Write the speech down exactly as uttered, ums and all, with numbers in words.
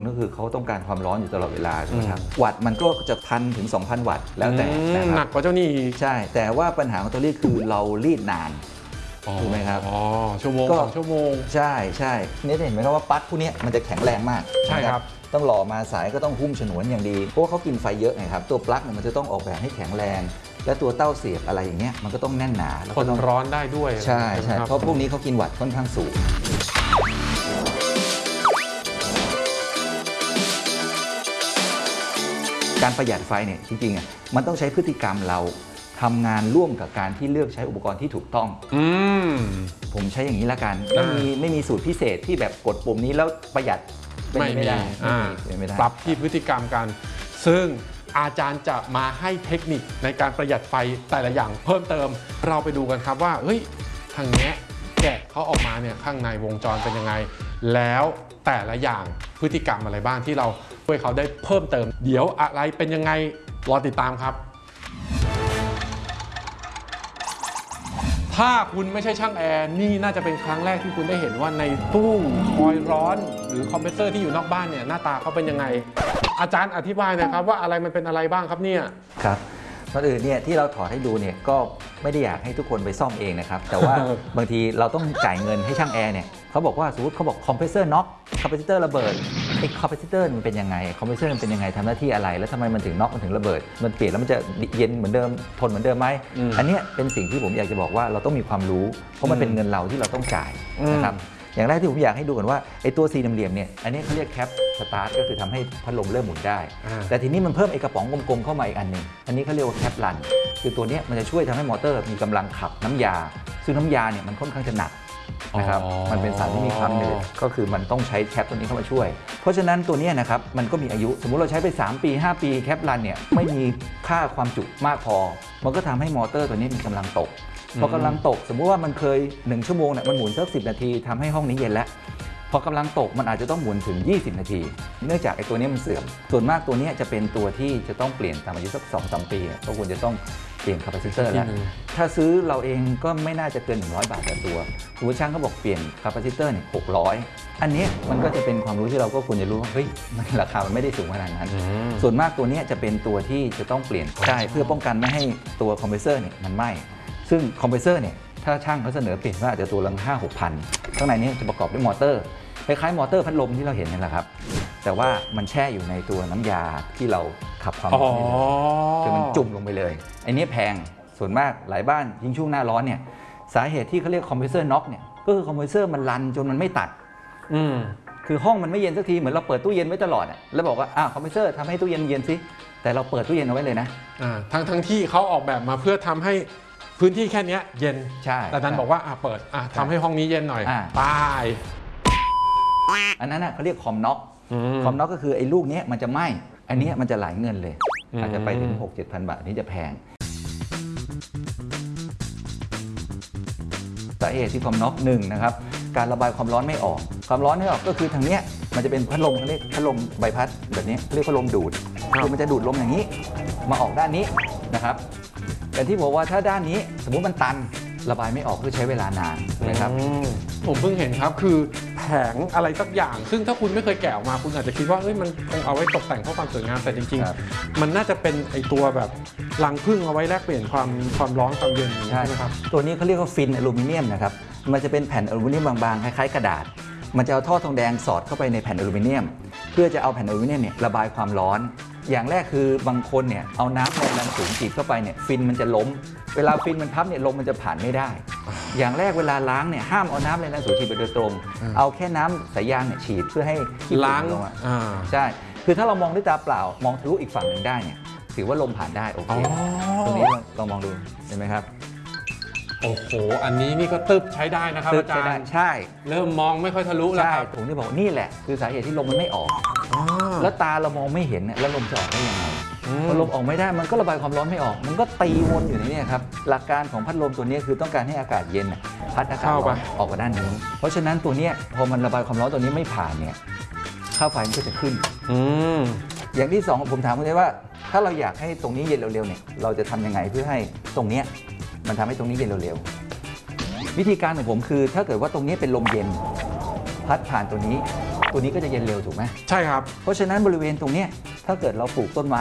ก็คือเขาต้องการความร้อนอยู่ตลอดเวลาใช่ไหมครับวัตต์มันก็จะพันถึง สองพัน วัตต์แล้วแต่หนักกว่าเจ้านี่ใช่แต่ว่าปัญหาของตัวนี้คือเรารีดนานถูกไหมครับอ๋อชั่วโมงสองชั่วโมงใช่ใช่นี่เห็นไหมครับว่าปลั๊กพวกนี้มันจะแข็งแรงมากใช่ครับต้องหล่อมาสายก็ต้องหุ้มฉนวนอย่างดีเพราะว่าเขากินไฟเยอะไงครับตัวปลั๊กเนี่ยมันจะต้องออกแบบให้แข็งแรงและตัวเต้าเสียบอะไรอย่างเงี้ยมันก็ต้องแน่นหนาทนร้อนได้ด้วยใช่ใช่เพราะพวกนี้เขากินวัตต์ค่อนข้างสูงการประหยัดไฟเนี่ยจริงๆอ่ะมันต้องใช้พฤติกรรมเราทำงานร่วมกับการที่เลือกใช้อุปกรณ์ที่ถูกต้องอืมผมใช้อย่างนี้ละกันไม่มีไม่มีสูตรพิเศษที่แบบกดปุ่มนี้แล้วประหยัดไม่ไม่ได้ปรับที่พฤติกรรมกันซึ่งอาจารย์จะมาให้เทคนิคในการประหยัดไฟแต่ละอย่างเพิ่มเติมเราไปดูกันครับว่าเฮ้ยทางนี้แกะเขาออกมาเนี่ยข้างในวงจรเป็นยังไงแล้วแต่ละอย่างพฤติกรรมอะไรบ้างที่เราช่วยเขาได้เพิ่มเติมเดี๋ยวอะไรเป็นยังไงรอติดตามครับถ้าคุณไม่ใช่ช่างแอร์นี่น่าจะเป็นครั้งแรกที่คุณได้เห็นว่าในตู้คอยร้อนหรือคอมเพรสเซอร์ที่อยู่นอกบ้านเนี่ยหน้าตาเขาเป็นยังไงอาจารย์อธิบายหน่อยครับว่าอะไรมันเป็นอะไรบ้างครับเนี่ยครับก่อนอื่นเนี่ยที่เราถอดให้ดูเนี่ยก็ไม่ได้อยากให้ทุกคนไปซ่อมเองนะครับแต่ว่า บางทีเราต้องจ่ายเงินให้ช่างแอร์เนี่ยเขาบอกว่าสมมติเขาบอกคอมเพรสเซอร์น็อกคอมเพรสเซอร์ระเบิดไอ้คอมเพรสเซอร์มันเป็นยังไงคอมเพรสเซอร์มันเป็นยังไงทำหน้าที่อะไรแล้วทำไมมันถึงน็อกมันถึงระเบิดมันเปลี่ยนแล้วมันจะเย็นเหมือนเดิมทนเหมือนเดิมไหม อ, อันนี้เป็นสิ่งที่ผมอยากจะบอกว่าเราต้องมีความรู้เพราะมันเป็นเงินเราที่เราต้องจ่ายนะครับอย่างแรกที่ผมอยากให้ดูก่อนว่าไอ้ตัวสี่เหลี่ยมเนี่ยอันนี้เขาเรียกแคปสตาร์ทก็คือทำให้พัดลมเริ่มหมุนได้แต่ทีนี้มันเพิ่มไอ้กระป๋องกลมๆเข้ามาอีกอันหนึ่งอันนี้เขาเรียกว่าแคปรันคือตัวนี้มันจะช่วยทำให้มอเตอร์มีกำลังขับน้ำยาซึ่งน้ำยาเนี่ยมันค่อนข้างจะหนักนะครับมันเป็นสารที่มีความหนืดก็คือมันต้องใช้แคปตัวนี้เข้ามาช่วยเพราะฉะนั้นตัวนี้นะครับมันก็มีอายุสมมุติเราใช้ไปสามปีห้าปีแคปรันเนี่ยไม่มีค่าความจุมากพอมันก็ทำให้มอเตอร์ตัวนี้มีกำลังตกพอกำลังตกสมมุติว่ามันเคยหนึ่งชั่วโมงเนี่ยมันหมุนสักสิบนาทีทำให้ห้องนี้เย็นแล้วพอกำลังตกมันอาจจะต้องหมุนถึงยี่สิบนาทีเนื่องจากไอ้ตัวนี้มันเสื่อมส่วนมากตัวนี้จะเป็นตัวที่จะต้องเปลี่ยนตามอายุสัก สองถึงสาม ปีก็ควรจะต้องเปลี่ยนคาปาซิเตอร์แล้วถ้าซื้อเราเองก็ไม่น่าจะเกินหนึ่งร้อยบาทต่อตัวสมมติช่างเขาบอกเปลี่ยนคาปาซิเตอร์เนี่ยหกร้อยอันนี้มันก็จะเป็นความรู้ที่เราก็ควรจะรู้ว่าเฮ้ยมันราคามันไม่ได้สูงขนาดนั้นส่วนมากตัวนี้จะเป็นตัวที่จะต้องเปลี่ยนใช่เพื่อป้องกันไม่ให้ตัวคอมเพรสเซอร์เนี่ยมันไหม้ซึ่งคอมเพรสเซอร์เนี่ยถ้าช่างเขาเสนอเปลี่ยนว่าอาจจะตัวละห้าหกพันข้างในนี้จะประกอบด้วยมอเตอร์คล้ายๆมอเตอร์พัดลมที่เราเห็นนี่แหละครับแต่ว่ามันแช่อยู่ในตัวน้ำยาที่เราขับความร้อนนี่เลยคือมันจุ่มลงไปเลยไอ้นี้แพงส่วนมากหลายบ้านยิ่งช่วงหน้าร้อนเนี่ยสาเหตุที่เขาเรียกคอมเพรสเซอร์น็อกเนี่ยก็คือคอมเพรสเซอร์มันรันจนมันไม่ตัดอืมคือห้องมันไม่เย็นสักทีเหมือนเราเปิดตู้เย็นไว้ตลอดอ่ะแล้วบอกว่าอ่าคอมเพรสเซอร์ทำให้ตู้เย็นเย็นสิแต่เราเปิดตู้เย็นเอาไว้เลยนะอ่าทั้งทั้งที่เขาออกแบบมาเพื่อทำให้พื้นที่แค่นี้เย็นใช่แต่นั้นบอกว่าอ่าเปิดอ่าทำให้ห้องนี้เย็นหน่อยตายอันนั้นเขาเรียกคอมน็อกคอมน็อกก็คือไอ้ลูกนี้มันจะไหม้อันนี้มันจะหลายเงินเลยอาจจะไปถึง หกเจ็ดพัน บาทนี่จะแพงสาเหตุที่คอมน็อกหนึ่งนะครับการระบายความร้อนไม่ออกความร้อนไม่ออกก็คือทางนี้มันจะเป็นพัดลมเขาเรียกพัดลมใบพัดแบบนี้เรียกพัดลมดูดคือมันจะดูดลมอย่างนี้มาออกด้านนี้นะครับแต่ที่บอกว่าถ้าด้านนี้สมมุติมันตันระบายไม่ออกก็ใช้เวลานานนะครับผมเพิ่งเห็นครับคือแผงอะไรสักอย่างซึ่งถ้าคุณไม่เคยแกะออกมาคุณอาจจะคิดว่าเอ้ยมันคงเอาไว้ตกแต่งเพื่อความสวยงามแต่จริงๆมันน่าจะเป็นไอตัวแบบรังผึ้งเอาไว้แลกเปลี่ยนความความร้อนความเย็นใช่ไหมครับตัวนี้เขาเรียกว่าฟินอลูมิเนียมนะครับมันจะเป็นแผ่นอลูมิเนียมบางๆคล้ายๆกระดาษมันจะเอาท่อทองแดงสอดเข้าไปในแผ่นอลูมิเนียมเพื่อจะเอาแผ่นอลูมิเนียมเนี่ยระบายความร้อนอย่างแรกคือบางคนเนี่ยเอาน้ำแรงดันสูงฉีดเข้าไปเนี่ยฟินมันจะล้มเวลาฟินมันพับเนี่ยลมมันจะผ่านไม่ได้อย่างแรกเวลาล้างเนี่ยห้ามเอาน้ำแรงดันสูงฉีดไปโดยตรงเอาแค่น้ำสายยางเนี่ยฉีดเพื่อให้ล้างลงอ่ะใช่คือถ้าเรามองด้วยตาเปล่ามองทะลุอีกฝั่งหนึ่งได้เนี่ยถือว่าลมผ่านได้โอเคตรงนี้ลองมองดูเห็นไหมครับโอ้โหอันนี้นี่ก็ตึบใช้ได้นะครับอาจารย์ใช่เริ่มมองไม่ค่อยทะลุแล้วครับผมที่บอกนี่แหละคือสาเหตุที่ลมมันไม่ออกแล้วตาเรามองไม่เห็นแล้วลมจะออกได้ยังไงพอลมออกไม่ได้มันก็ระบายความร้อนไม่ออกมันก็ตีวนอยู่ในนี้ครับหลักการของพัดลมตัวนี้คือต้องการให้อากาศเย็นพัดอากาศร้อนออกมาด้านนี้เพราะฉะนั้นตัวนี้พอมันระบายความร้อนตัวนี้ไม่ผ่านเนี่ยค่าไฟมันก็จะขึ้นอย่างที่สองผมถามคุณได้ว่าถ้าเราอยากให้ตรงนี้เย็นเร็วๆเนี่ยเราจะทำยังไงเพื่อให้ตรงนี้มันทำให้ตรงนี้เย็นเร็วๆวิธีการของผมคือถ้าเกิดว่าตรงนี้เป็นลมเย็นพัดผ่านตัวนี้ตัวนี้ก็จะเย็นเร็วถูกไหมใช่ครับเพราะฉะนั้นบริเวณตรงเนี้ยถ้าเกิดเราปลูกต้นไม้